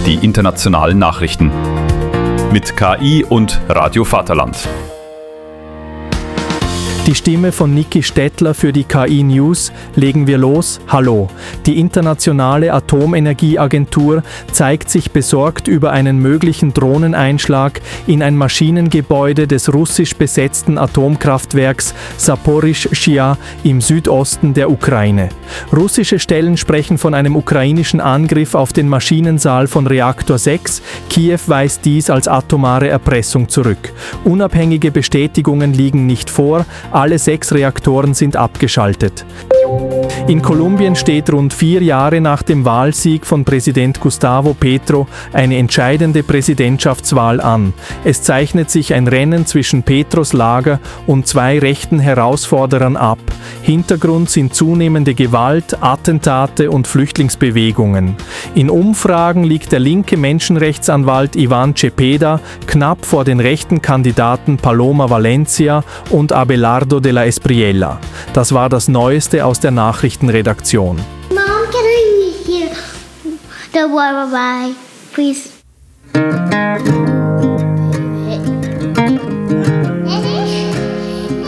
die internationalen Nachrichten. Mit KI und Radio Vaterland. Die Stimme von Niki Stettler für die KI News. Legen wir los. Hallo. Die Internationale Atomenergieagentur zeigt sich besorgt über einen möglichen Drohneneinschlag in ein Maschinengebäude des russisch besetzten Atomkraftwerks Saporischschja im Südosten der Ukraine. Russische Stellen sprechen von einem ukrainischen Angriff auf den Maschinensaal von Reaktor 6. Kiew weist dies als atomare Erpressung zurück. Unabhängige Bestätigungen liegen nicht vor. Alle 6 Reaktoren sind abgeschaltet. In Kolumbien steht rund 4 Jahre nach dem Wahlsieg von Präsident Gustavo Petro eine entscheidende Präsidentschaftswahl an. Es zeichnet sich ein Rennen zwischen Petros Lager und 2 rechten Herausforderern ab. Hintergrund sind zunehmende Gewalt, Attentate und Flüchtlingsbewegungen. In Umfragen liegt der linke Menschenrechtsanwalt Iván Cepeda knapp vor den rechten Kandidaten Paloma Valencia und Abelardo de la Espriella. Das war das Neueste aus der Nachrichtenredaktion. Mom, can I hear the lullaby, please?